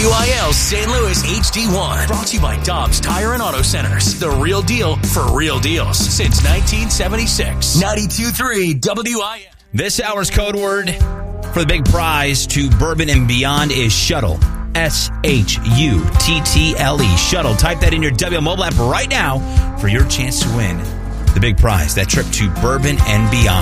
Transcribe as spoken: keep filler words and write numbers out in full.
W I L Saint Louis H D one. Brought to you by Dobbs Tire and Auto Centers. The real deal for real deals since nineteen seventy-six. ninety-two point three W I L. This hour's code word for the big prize to Bourbon and Beyond is shuttle. S H U T T L E. Shuttle. Type that in your W mobile app right now for your chance to win the big prize. That trip to Bourbon and Beyond.